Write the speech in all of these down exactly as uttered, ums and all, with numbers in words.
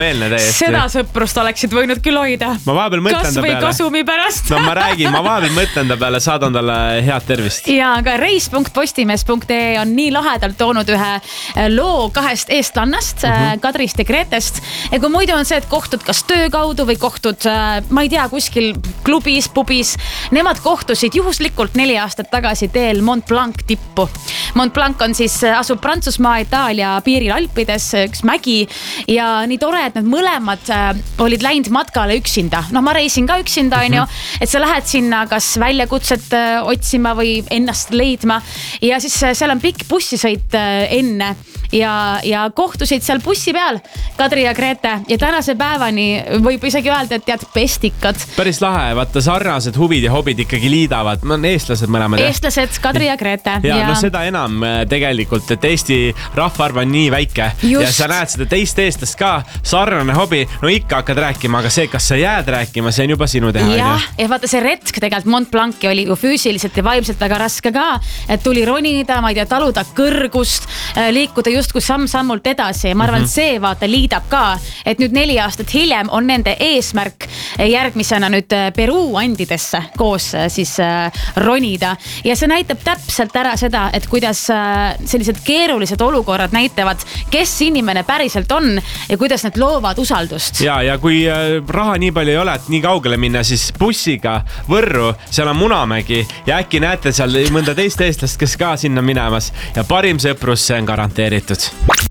meelne täiesti. Seda sõprust oleksid võinud küll hoida. Ma vahepeal mõtlen Kas ta või peale. kasumi pärast. No ma räägin, ma vahepeal mõtlen ta peale, saadan talle head tervist. Ja aga reis punkt postimees punkt ee on nii lahedalt toonud ühe loo kahest eestlannast, mm-hmm. Kadrist ja Gretest. Ja kui muidu on see, et kohtud kas töö kaudu või kohtud, ma ei tea, kuskil klubis, pubis. Nemad kohtusid juhuslikult neli aastat tagasi teel Mont Blanc tippu. Mont Blanc on siis, asub Prantsusmaa, Itaalia piiril Alpides, üks mägi ja nii tore, et need mõlemad olid läinud matkale üksinda. No ma reisin ka üksinda, on ju, et sa lähed sinna kas väljakutset otsima või ennast leidma ja siis seal on pikk bussisõit enne ja, ja kohtusid seal bussi peal Kadri ja Grete ja tänase päevani võib isegi öelda, et tead pestikad. Päris lahe, vaata sarnased huvid ja hobid ikkagi liidavad. Ma on eestlased mõlemad. Eestlased, Kadri ja Grete. Ja, ja no seda enam tegelikult, et Eesti rahvaarv on nii väike. Just. Ja sa näed seda teist eestlast ka, sarnane hobi, no ikka hakkad rääkima, aga see, kas sa jääd rääkima, see on juba sinu teha. Ja, ja vaata see retk tegelikult Mont Blanc'i oli ju füüsiliselt ja vaimselt väga raske ka, et tuli ronida, ma ei tea, taluda kõrgust, liikuda justkui samm-sammult edasi. Ma arvan, mm-hmm. see vaata liidab ka, et nüüd neli aastat hiljem on nende eesmärk järgmisena nüüd Peruu andidesse koos siis ronida. Ja see näitab täpselt ära seda, et kuidas sellised keerulised olukorrad näitavad, kes inimene päriselt on ja kuidas need loovad usaldust. Ja, ja kui raha nii palju ei ole, et nii kaugele minna, siis bussiga Võrru, seal on Munamägi ja äkki näete seal mõnda teist eestlast, kes ka sinna minemas ja parim sõprus, see on garanteeritud.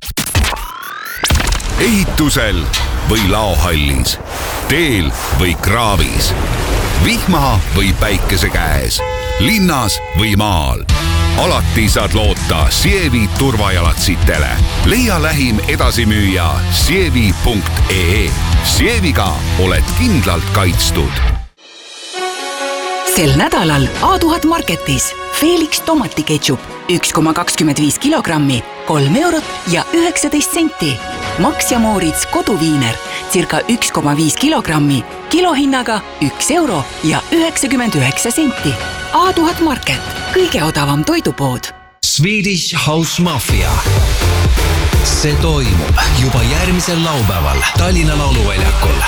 Ehitusel või laohallis, teel või kraavis, vihma või päikese käes, linnas või maal. Alati saad loota Sievi turvajalatsitele. Leia lähim edasimüüja sievi punkt ee. Sieviga oled kindlalt kaitstud. Sel nädalal A tuhat Marketis Felix tomatiketšup üks koma kakskümmend viis kilogrammi, kolm eurot ja üheksateist senti. Max ja Moritz koduviiner circa üks koma viis kilogrammi, kilohinnaga üks euro ja üheksakümmend üheksa senti. A tuhat Market, kõige odavam toidupood. Swedish House Mafia. See toimub juba järgmisel laupäeval Tallinna lauluväljakul.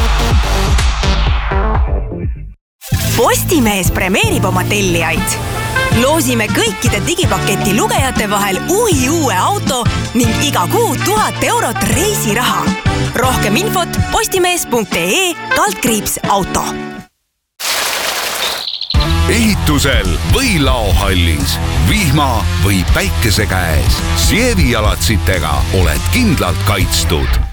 Postimees premeerib oma tellijaid. Loosime kõikide digipaketi lugejate vahel uhi uue auto ning iga kuu tuhat eurot reisiraha. Rohkem infot postimees punkt ee kaldkriips auto. Ehitusel või laohallis, vihma või päikese käes, Sievi jalatsitega oled kindlalt kaitstud.